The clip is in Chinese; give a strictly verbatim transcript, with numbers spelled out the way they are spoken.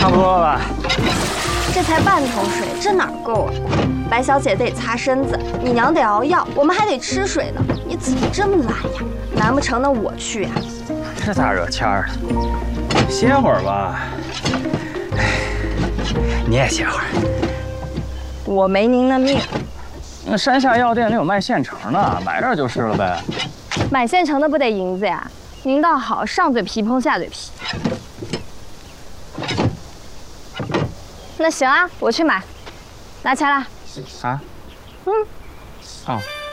差不多了吧？ 这才半桶水，这哪够啊？白小姐得擦身子，你娘得熬药，我们还得吃水呢。你怎么这么懒呀？难不成那我去呀？ 这咋惹谦儿了？歇会儿吧。哎，你也歇会儿。 我没您的命。 那山下药店里有卖现成的，买点就是了呗。 买现成的不得银子呀？您倒好，上嘴皮碰下嘴皮。那行啊，我去买，拿钱来。 啊？ 嗯。 哦。